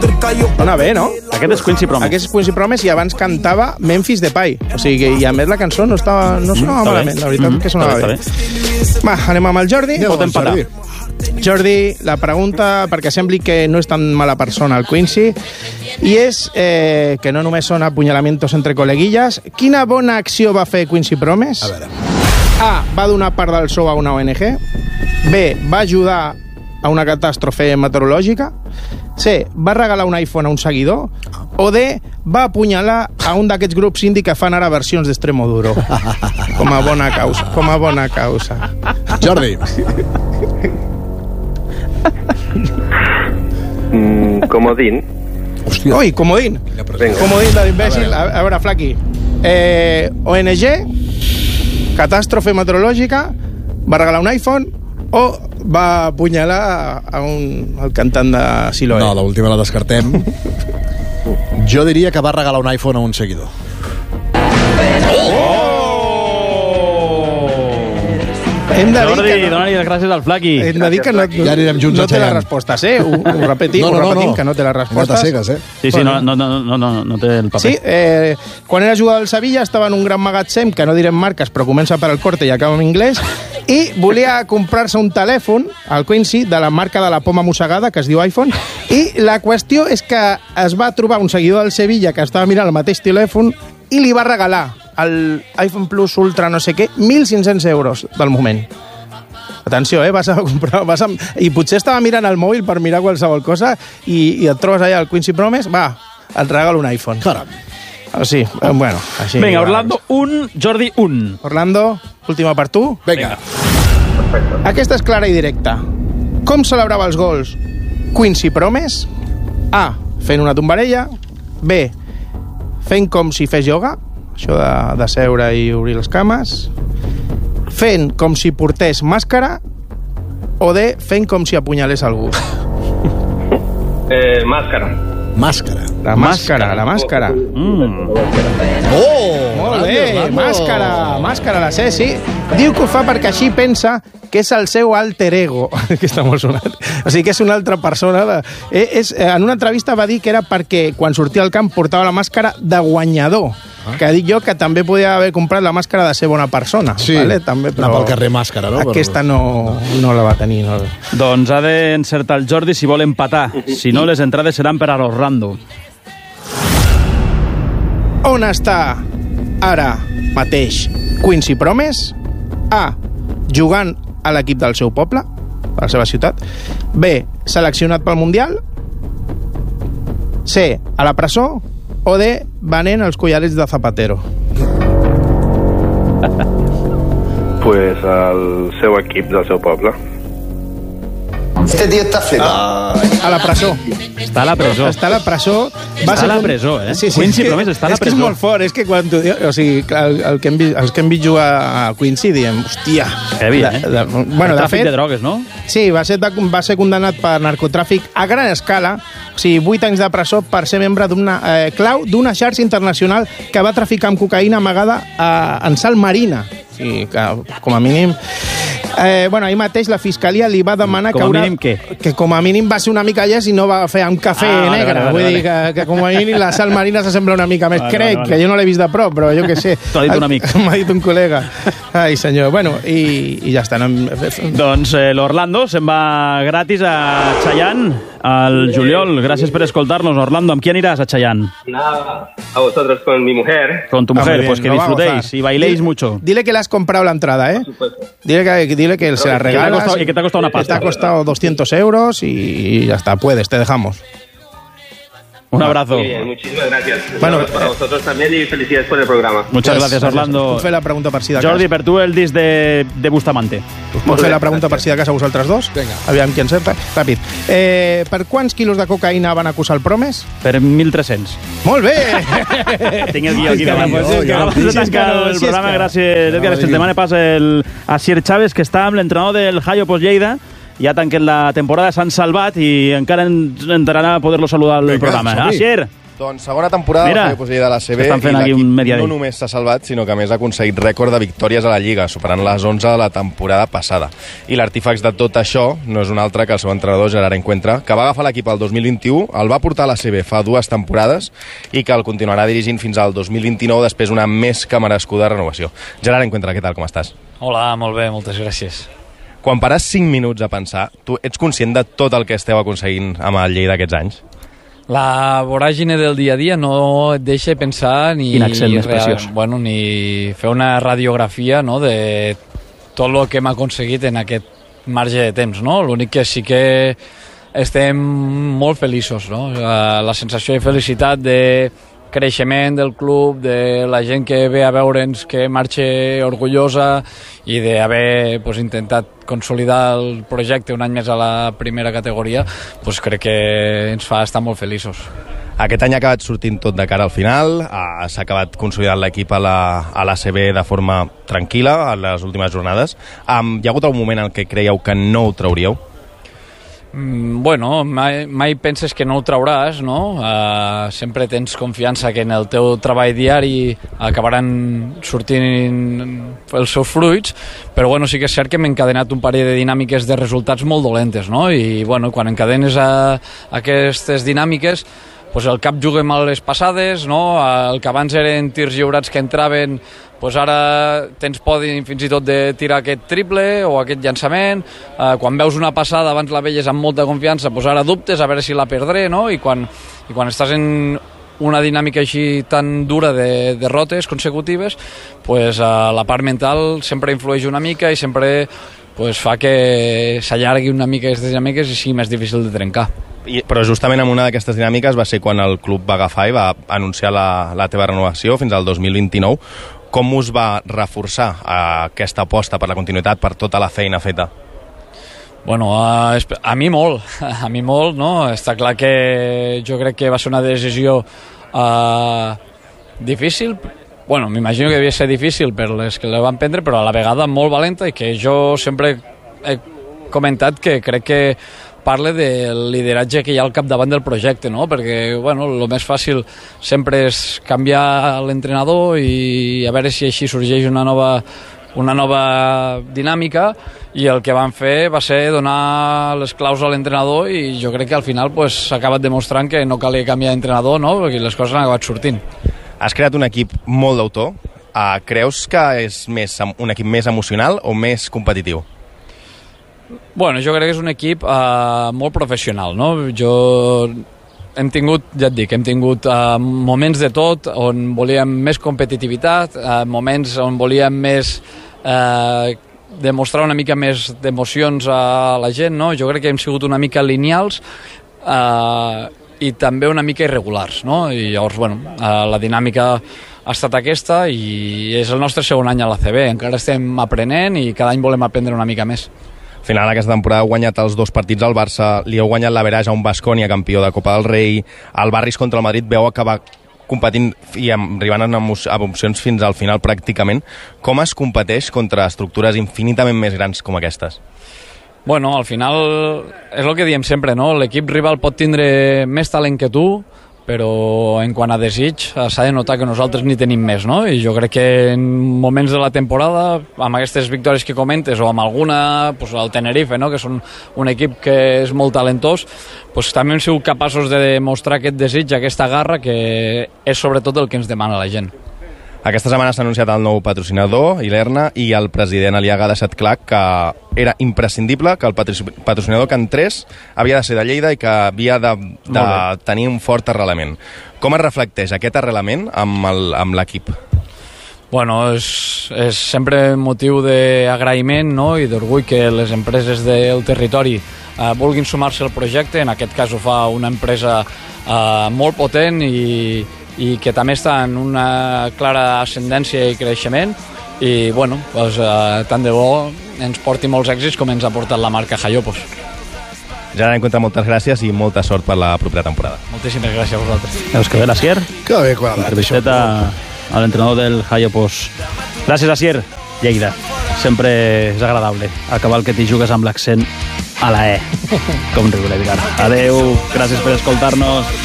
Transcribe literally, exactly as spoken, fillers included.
Sona bé, no? Aquest és Quincy Promes. Aquest és Quincy Promes i abans cantava Memphis Depay. O sigui, i a més la cançó no, estava, no sonava mm, malament, la veritat mm, que sonava bé. bé. Va, anem amb el Jordi. Pot empatar. Jordi, la pregunta, perquè sembli que no és tan mala persona el Quincy, i és eh, que no només són apunyalamientos entre col·leguilles. Quina bona acció va fer Quincy Promes? A veure. A. Va donar part del sou a una O N G. B. Va ajudar a una catàstrofe meteorològica. C. Va regalar un iPhone a un seguidor. O D. Va apunyalar a un d'aquests grups indie que fan ara versions d'Extremoduro. Com a bona causa. Com a bona causa. Jordi. Mm, comodín. Hòstia. Ui, comodín. Venga. Comodín de l'imbècil. A, a veure, Flaqui. Eh, O N G, catàstrofe meteorològica, va regalar un iPhone o va apunyalar a un, el cantant de Siloé? No, l'última la descartem. Jo diria que va regalar un iPhone a un seguidor. Hem de dir Jordi, que no, dona-li les gràcies al Flaqui. hem de dir que no, Ja anirem junts no a té les Xaian. respostes, eh? Ho, ho repetim, No, no, ho no, repetim, no. que no té les Hem anat a respostes. cegues, eh? Sí, sí, no, no, no, no, no, no té el paper. Sí, eh, quan era jugador del Sevilla estava en un gran magatzem, que no direm marques, però comença per el corte i acaba en anglès, i volia comprar-se un telèfon, el Quincy, de la marca de la poma mossegada, que es diu iPhone, i la qüestió és que es va trobar un seguidor del Sevilla que estava mirant el mateix telèfon i li va regalar el iPhone Plus Ultra no sé què, mil cinc-cents euros del moment. Atenció, eh? Vas a comprar... Vas a... I potser estava mirant el mòbil per mirar qualsevol cosa i, i et trobes allà el Quincy Promes, va, et regalo un iPhone. Caram. O sí, eh, bueno, així... Vinga, Orlando un, Jordi un. Orlando, última per tu. Vinga. Aquesta és clara i directa. Com celebrava els gols Quincy Promes? A. Fent una tombarella. B. Fent com si fes ioga, això de, de seure i obrir les cames. Fent com si portés màscara. O D. Fent com si apunyalés algú. Eh, màscara. Màscara. La màscara, la màscara. Mm. Oh! Molt bé, màscara, màscara, la sé, sí. Diu que ho fa perquè així pensa que és el seu alter ego, que està molt sonat. O sigui, que és una altra persona. De... És, en una entrevista va dir que era perquè quan sortia al camp portava la màscara de guanyador. Ah. Que dic jo que també podia haver comprat la màscara de ser bona persona. Sí, vale? També, però anar pel carrer màscara, no? Aquesta no, no la va tenir. No. Doncs ha d'encertar el Jordi si vol empatar. Si no, les entrades seran per a l'Orlando. On està ara mateix Quincy Promes? A. Jugant a l'equip del seu poble, a la seva ciutat. B. Seleccionat pel Mundial. C. A la presó. O D. Venent els collarets de Zapatero. Pues al seu equip del seu poble. Este tío está flipado. A la presó. Està a la presó. Està a la presó. Va Està ser a la un- presó, eh? Sí, sí, Quincy és que- Promes està a la És que és presó. molt fort, és que quan tu dius... O sigui, clar, el, el que hem vist, els que hem vist jugar a Quincy diem, hòstia... Heavy, eh? De, de, bueno, El de tràfic fet... de drogues, no? Sí, va ser, de, va ser condemnat per narcotràfic a gran escala, o sigui, vuit anys de presó per ser membre d'una eh, clau d'una xarxa internacional que va traficar amb cocaïna amagada a, en sal marina. O sigui, que com a mínim... Eh, bueno, ahir mateix la Fiscalia li va demanar Com a que... haurà- mínim què? Que com a mínim va ser una mica llest i no va fer un cafè Ah, vale, negre. vale, vale, Vull vale. dir que, que com a mínim la sal marina s'assembla una mica més. Vale, Crec, vale, vale. que jo no l'he vist de prop, però jo què sé. T'ho ha dit un amic. M'ha dit un col·lega. Ai, senyor. Bueno, i, i ja està. No, em- Doncs eh, l'Orlando se'n va gratis a Chayanne al juliol. Gràcies per escoltar-nos, Orlando. Amb qui aniràs a Chayanne? Nada, a vosotros con mi mujer. Con tu Ah, mujer, muy bien, pues que lo va a disfrutéis gozar. y bailéis Dile- mucho. Dile que le has comprado la entrada, ¿eh? Dile que, dile que se la te ha regalas. costado- y que te ha costado una que pasta. te ha costado doscientos euros y ya está. Puedes, te dejamos. Un abrazo. Muy bien, muchísimas gracias. Bueno, Bueno, para vosotros también y felicidades por el programa. Muchas Pues, gracias, Orlando. Puc fer la pregunta per si de cas? Jordi, per tu el disc de, de Bustamante. Puc fer la pregunta per si de cas a vosaltres dos? Vinga. Aviam qui encerta. Ràpid. Eh, per quants quilos de cocaïna van acusar el Promes? Per mil tres-cents. Molt bé! Tinc el guió aquí davant. Pues és que- Abans de si és que tancar no, el si és programa, que- gràcies, Edgar. Esta setmana passa el Asier Chávez, que està amb l'entrenador del Hayo Post Lleida. Ja tanquen la temporada, s'han salvat i encara ens entrarà a poder-lo saludar al Vinga, programa. som-hi. Asier, Doncs segona temporada Mira, del Lleida de la C B, estan fent i aquí un l'equip media day. no només s'ha salvat, sinó que a més ha aconseguit rècord de victòries a la Lliga, superant les onze de la temporada passada. I l'artífex de tot això no és un altre que el seu entrenador, Gerard Encuentra, que va agafar l'equip el dos mil vint-i-u, el va portar a la C B fa dues temporades i que el continuarà dirigint fins al dos mil vint-i-nou, després una més que merescuda renovació. Gerard Encuentra, què tal, com estàs? Hola, molt bé, moltes gràcies. Quan pares cinc minuts a pensar, tu ets conscient de tot el que esteu aconseguint amb el Lleida aquests anys? La voràgine del dia a dia no et deixa pensar ni, Quin accent més preciós. bueno, ni fer una radiografia, no?, de tot el que hem aconseguit en aquest marge de temps, no? L'únic que sí que estem molt feliços, no? La sensació de felicitat, de creixement del club, de la gent que ve a veure'ns que marxa orgullosa i d'haver pues, intentat consolidar el projecte un any més a la primera categoria, pues, crec que ens fa estar molt feliços. Aquest any ha acabat sortint tot de cara al final, s'ha acabat consolidant l'equip a la, a la C B de forma tranquil·la a les últimes jornades. Um, hi ha hagut un moment en què creieu que no ho trauríeu? Mm, bueno, mai, mai penses que no ho trauràs, no? Uh, sempre tens confiança que en el teu treball diari acabaran sortint els seus fruits, però bueno, sí que és cert que hem encadenat un parell de dinàmiques de resultats molt dolentes, no? I bueno, quan encadenes a, a aquestes dinàmiques, pues el cap juga mal les passades, no? El que abans eren tirs lliurats que entraven, pues ara tens por fins i tot de tirar aquest triple o aquest llançament. Eh, quan veus una passada abans la veies amb molta confiança, pues ara dubtes a veure si la perdré, no? I quan, i quan estàs en una dinàmica així tan dura de derrotes consecutives, pues eh, la part mental sempre influeix una mica i sempre pues, fa que s'allargui una mica aquestes dinàmiques i sigui més difícil de trencar. I, però justament en una d'aquestes dinàmiques va ser quan el club va agafar i va anunciar la, la teva renovació fins al dos mil vint-i-nou. Com us va reforçar eh, aquesta aposta per la continuïtat, per tota la feina feta? Bueno, a, a mi molt, a mi molt, no? Està clar que jo crec que va ser una decisió uh, difícil. Bueno, m'imagino que devia ser difícil per les que la van prendre, però a la vegada molt valenta i que jo sempre he comentat que crec que parla del lideratge que hi ha al capdavant del projecte, no? Perquè, bueno, el més fàcil sempre és canviar l'entrenador i a veure si així sorgeix una nova, una nova dinàmica, i el que van fer va ser donar les claus a l'entrenador i jo crec que al final pues, s'ha acabat demostrant que no calia canviar d'entrenador, no? Perquè les coses han acabat sortint. Has creat un equip molt d'autor. Uh, creus que és més, un equip més emocional o més competitiu? Bueno, jo crec que és un equip uh, molt professional, no? Jo hem tingut, ja et dic, hem tingut uh, moments de tot on volíem més competitivitat, uh, moments on volíem més uh, demostrar una mica més d'emocions a la gent, no? Jo crec que hem sigut una mica lineals uh, i també una mica irregulars, no? I llavors, bueno, uh, la dinàmica ha estat aquesta i és el nostre segon any a la C B. Encara estem aprenent i cada any volem aprendre una mica més. Al final, aquesta temporada heu guanyat els dos partits al Barça, li heu guanyat l'average a un Baskonia, campió de Copa del Rei, el Barris contra el Madrid veu acabar competint i arribant a opcions fins al final pràcticament. Com es competeix contra estructures infinitament més grans com aquestes? Bueno, al final és el que diem sempre, no? L'equip rival pot tindre més talent que tu, però en quant a desig s'ha de notar que nosaltres ni tenim més, no? I jo crec que en moments de la temporada, amb aquestes victòries que comentes o amb alguna, pues, el Tenerife, no? Que són un equip que és molt talentós, pues, també hem sigut capaços de demostrar aquest desig, aquesta garra, que és sobretot el que ens demana la gent. Aquesta setmana s'ha anunciat el nou patrocinador, Ilerna, i el president Aliaga ha deixat clar que era imprescindible que el patrocinador que entrés havia de ser de Lleida i que havia de, de tenir un fort arrelament. Com es reflecteix aquest arrelament amb l'equip? Bueno, és, és sempre motiu d'agraïment, no? I d'orgull que les empreses del territori eh, vulguin sumar-se al projecte. En aquest cas ho fa una empresa eh, molt potent i i que també està en una clara ascendència i creixement i bueno, doncs, eh, tant de bo ens porti molts èxits com ens ha portat la marca Jayopos. Gerard Encuentra, moltes gràcies i molta sort per la propera temporada. Moltíssimes gràcies a vosaltres. Veus que bé, l'Asier? Que bé, quan Entrevisteta a l'entrenador del Jayopos. Gràcies, Asier. Lleida. Sempre és agradable acabar el que t'hi jugues amb l'accent a la E. Com riu l'Edgar. Adeu, gràcies per escoltar-nos.